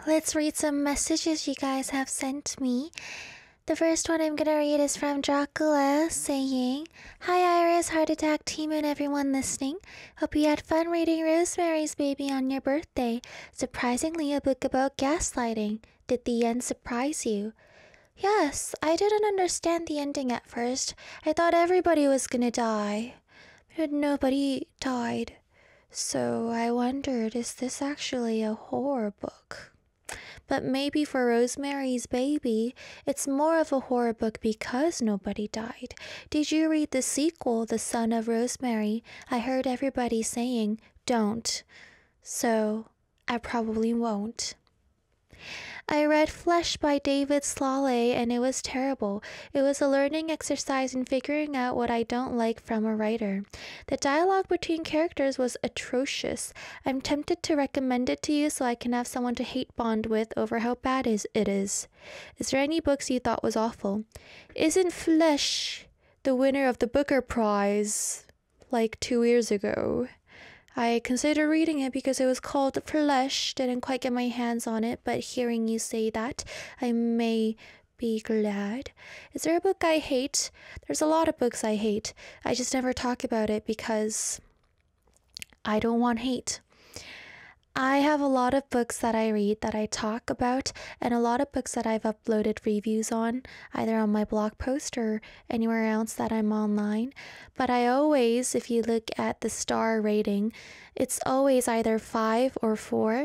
Let's read some messages you guys have sent me. The first one I'm gonna read is from Dracula saying, "Hi Iris, Heart Attack team and everyone listening. Hope you had fun reading Rosemary's Baby on your birthday. Surprisingly, a book about gaslighting. Did the end surprise you?" Yes, I didn't understand the ending at first. I thought everybody was gonna die, but nobody died. So I wondered, is this actually a horror book? But maybe for Rosemary's Baby, it's more of a horror book because nobody died. Did you read the sequel, The Son of Rosemary? I heard everybody saying, don't. So I probably won't. I read Flesh by David Slale and it was terrible. It was a learning exercise in figuring out what I don't like from a writer. The dialogue between characters was atrocious. I'm tempted to recommend it to you so I can have someone to hate bond with over how bad it is. Is there any books you thought was awful? Isn't Flesh the winner of the Booker Prize like 2 years ago? I considered reading it because it was called Flesh. Didn't quite get my hands on it, but hearing you say that, I may be glad. Is there a book I hate? There's a lot of books I hate. I just never talk about it because I don't want hate. I have a lot of books that I read that I talk about, and a lot of books that I've uploaded reviews on, either on my blog post or anywhere else that I'm online. But I always, if you look at the star rating, it's always either 5 or 4,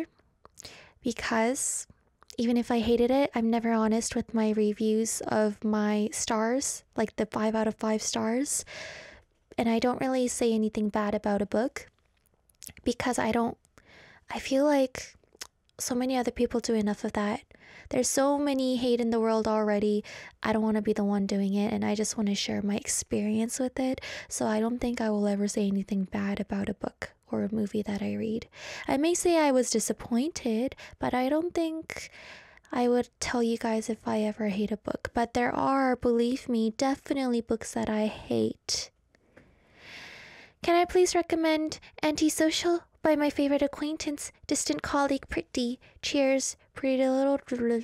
because even if I hated it, I'm never honest with my reviews of my stars, like the 5 out of 5 stars. And I don't really say anything bad about a book because I feel like so many other people do enough of that. There's so many hate in the world already. I don't want to be the one doing it, and I just want to share my experience with it. So I don't think I will ever say anything bad about a book or a movie that I read. I may say I was disappointed, but I don't think I would tell you guys if I ever hate a book. But there are, believe me, definitely books that I hate. Can I please recommend Antisocial by my favorite acquaintance, distant colleague Pretty? Cheers, Pretty Little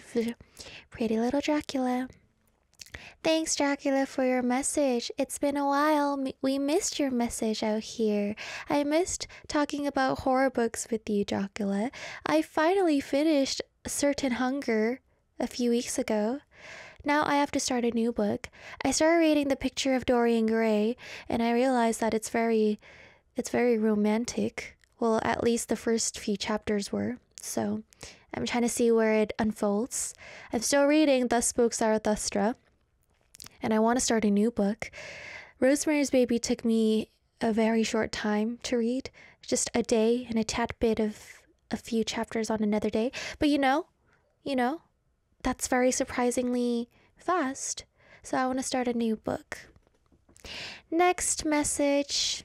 Dracula. Thanks, Dracula, for your message. It's been a while. We missed your message out here. I missed talking about horror books with you, Dracula. I finally finished A Certain Hunger a few weeks ago. Now I have to start a new book. I started reading The Picture of Dorian Gray, and I realized that it's very romantic. Well, at least the first few chapters were. So I'm trying to see where it unfolds. I'm still reading Thus Spoke Zarathustra, and I want to start a new book. Rosemary's Baby took me a very short time to read, just a day and a tad bit of a few chapters on another day. But you know, that's very surprisingly fast. So I want to start a new book. Next message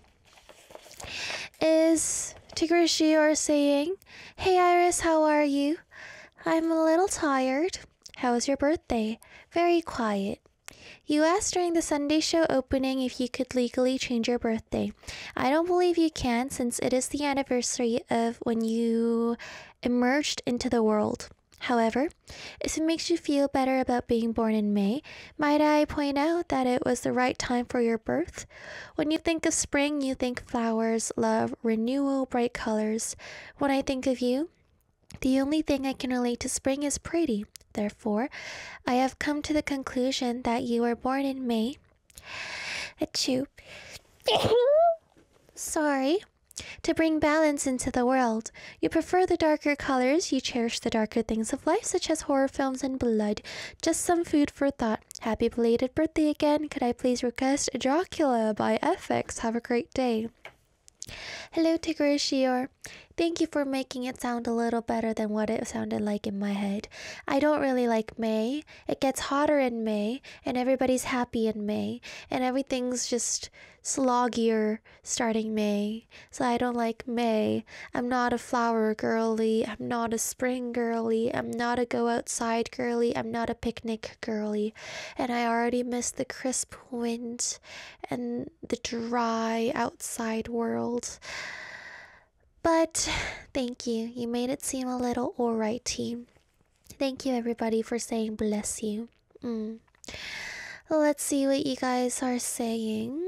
is Tigrishior saying, "Hey Iris, how are you? I'm a little tired. How was your birthday? Very quiet. You asked during the Sunday show opening if you could legally change your birthday. I don't believe you can, since it is the anniversary of when you emerged into the world. However, if it makes you feel better about being born in May, might I point out that it was the right time for your birth? When you think of spring, you think flowers, love, renewal, bright colors. When I think of you, the only thing I can relate to spring is pretty. Therefore, I have come to the conclusion that you were born in May." Achoo. Sorry. "To bring balance into the world. You prefer the darker colors, you cherish the darker things of life, such as horror films and blood. Just some food for thought. Happy belated birthday again. Could I please request Dracula by FX? Have a great day." Hello, Tigrishior. Thank you for making it sound a little better than what it sounded like in my head. I don't really like May. It gets hotter in May, and everybody's happy in May, and everything's just sloggier starting May. So I don't like May. I'm not a flower girly. I'm not a spring girly. I'm not a go outside girly. I'm not a picnic girly. And I already miss the crisp wind and the dry outside world. But thank you. You made it seem a little alright, team. Thank you, everybody, for saying bless you. Let's see what you guys are saying.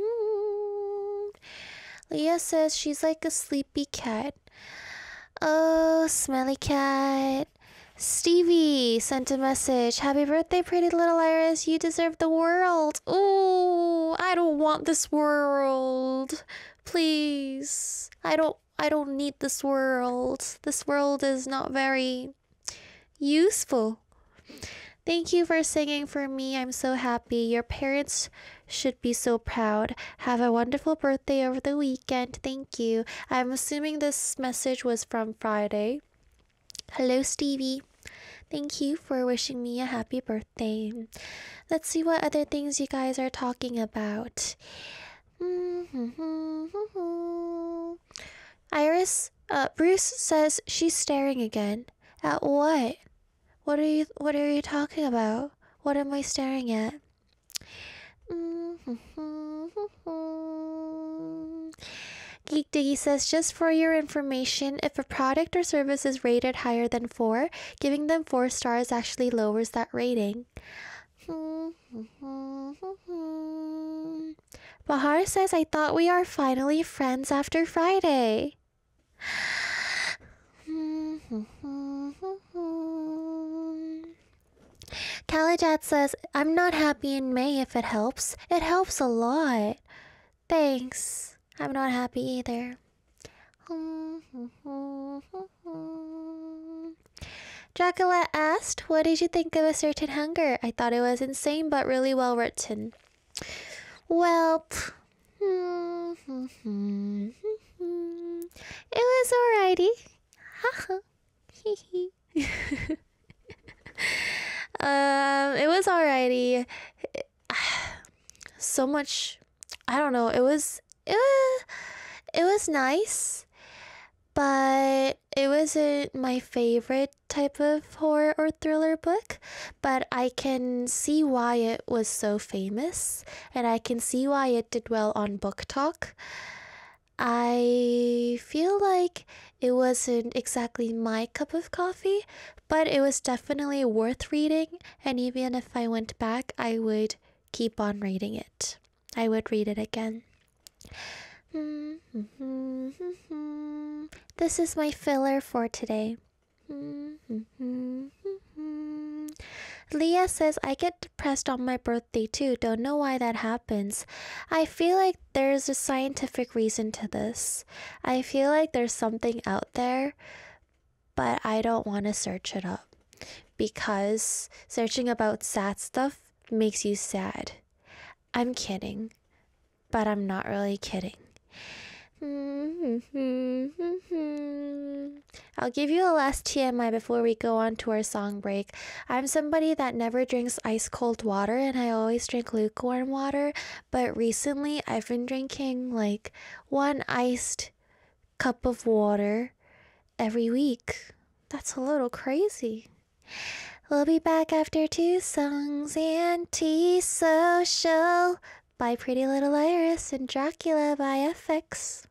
Leah says she's like a sleepy cat. Oh, smelly cat. Stevie sent a message. Happy birthday, pretty little Iris. You deserve the world. Ooh, I don't want this world. Please. I don't need this world. This world is not very useful. Thank you for singing for me. I'm so happy. Your parents should be so proud. Have a wonderful birthday over the weekend. Thank you. I'm assuming this message was from Friday. Hello, Stevie. Thank you for wishing me a happy birthday. Let's see what other things you guys are talking about. Bruce says she's staring again. At what? What are you talking about? What am I staring at? Geek Diggy says, just for your information, if a product or service is rated higher than 4, giving them 4 stars actually lowers that rating. Bahar says, I thought we are finally friends after Friday. Kalajat says, I'm not happy in May if it helps. It helps a lot. Thanks. I'm not happy either. Dracula asked, what did you think of A Certain Hunger? I thought it was insane but really well written. Well, it was alrighty. It was alrighty. So much, I don't know, it was nice, but it wasn't my favorite type of horror or thriller book, but I can see why it was so famous, and I can see why it did well on Book Talk. I feel like it wasn't exactly my cup of coffee, but it was definitely worth reading, and even if I went back, I would keep on reading it. I would read it again. This is my filler for today. Leah says, I get depressed on my birthday too. Don't know why that happens. I feel like there's a scientific reason to this. I feel like there's something out there, but I don't want to search it up because searching about sad stuff makes you sad. I'm kidding, but I'm not really kidding. I'll give you a last TMI before we go on to our song break. I'm somebody that never drinks ice cold water, and I always drink lukewarm water, but recently I've been drinking like 1 iced cup of water every week. That's a little crazy. We'll be back after 2 songs. Antisocial by Pretty Little Iris and Dracula by FX.